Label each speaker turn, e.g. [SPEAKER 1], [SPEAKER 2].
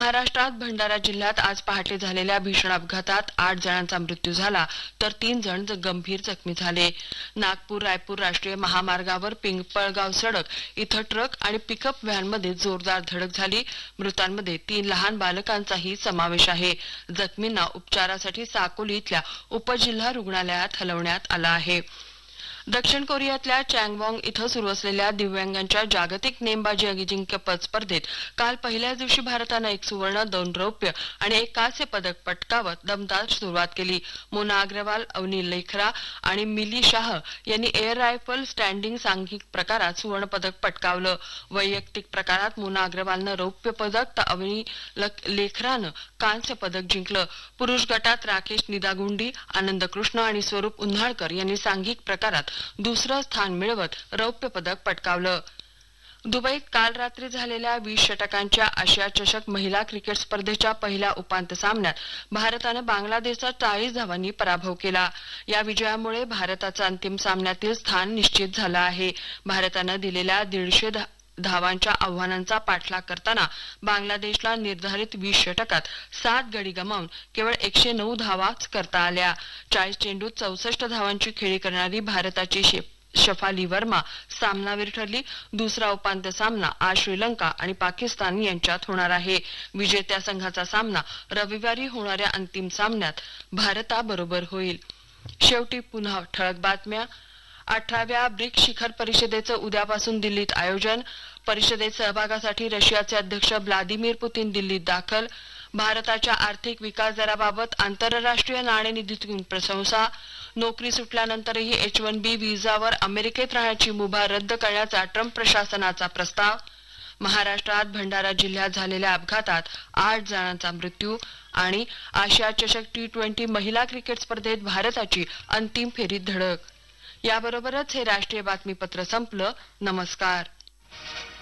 [SPEAKER 1] महाराष्ट्रात भंडारा जिल्ह्यात आज पहाटे झालेल्या भीषण अपघातात 8 जणांचा मृत्यू झाला तर 3 जण गंभीर जखमी झाले. नागपूर रायपूर राष्ट्रीय महामार्गावर पिंपळगाव सडक इथं ट्रक आणि पिकअप व्हॅनमध्ये जोरदार धडक झाली. मृतांमध्ये 3 लहान बालकांचाही समावेश आहे. जखमींना उपचारासाठी साकोली इथल्या उपजिल्हा रुग्णालयात हलवण्यात आलं आहे. दक्षिण कोरियातल्या चँगवॉंग इथं सुरू असलेल्या दिव्यांगांच्या जागतिक नेमबाजी अजिंक्यपद स्पर्धेत काल पहिल्याच दिवशी भारतानं 1 सुवर्ण 2 रौप्य आणि 1 कांस्य पदक पटकावत दमदार सुरुवात केली. मोना अग्रवाल, अवनी लेखरा आणि मिली शाह यांनी एअर रायफल स्टँडिंग सांघिक प्रकारात सुवर्ण पदक पटकावलं. वैयक्तिक प्रकारात मोना अग्रवालनं रौप्य पदक तर अवनी लेखरानं कांस्य पदक जिंकलं. पुरुष गटात राकेश निदागुंडी, आनंद कृष्ण आणि स्वरूप उन्हाळकर यांनी सांघिक प्रकारात दुसरं स्थान मिळवत रौप्य पदक पटकावलं. दुबईत काल रात्री झालेल्या 20 षटकांच्या आशिया चषक महिला क्रिकेट स्पर्धेच्या पहिल्या उपांत्य सामन्यात भारतानं बांगलादेशचा 40 धावांनी पराभव केला. या विजयामुळे भारताचं अंतिम सामन्यातील स्थान निश्चित झालं आहे. भारतानं दिलेल्या 150 धावांच्या आव्हानांचा पाठलाग करताना बांगलादेशला निर्धारित 20 षटकात 7 गडी गमावून केवळ 109 धावाच करता आल्या. 40 चेंडूत 64 धावांची खेळी करणारी भारताची शफाली वर्मा सामनावीर ठरली. दुसरा उपांत्य सामना आज श्रीलंका आणि पाकिस्तान यांच्यात होणार आहे. विजेत्या संघाचा सामना रविवारी होणाऱ्या अंतिम सामन्यात भारताबरोबर होईल. शेवटी पुन्हा ठळक बातम्या. 18व्या ब्रिक्स शिखर परिषदेचं उद्यापासून दिल्लीत आयोजन. परिषदेत सहभागासाठी रशियाचे अध्यक्ष व्लादिमीर पुतीन दिल्लीत दाखल. भारताच्या आर्थिक विकास दराबाबत आंतरराष्ट्रीय नाणेनिधीतून प्रशंसा. नोकरी सुटल्यानंतरही H1B व्हिसावर अमेरिकेत राहण्याची मुभा रद्द करण्याचा ट्रम्प प्रशासनाचा प्रस्ताव. महाराष्ट्रात भंडारा जिल्ह्यात झालेल्या अपघातात 8 जणांचा मृत्यू आणि आशिया चषक T20 महिला क्रिकेट स्पर्धेत भारताची अंतिम फेरीत धडक. याबरोबरच हे राष्ट्रीय बातमीपत्र संपलं. नमस्कार.